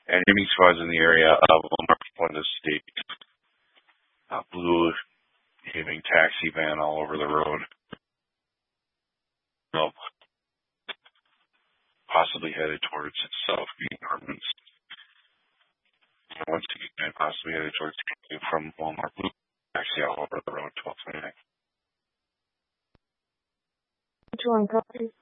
Enemy squads in the area of Walmart Splendid State. Blue having taxi van all over the road. No, possibly headed towards South Apartments. Once again, possibly headed towards from Walmart. Blue taxi all over the road, 1229. Which one, copy?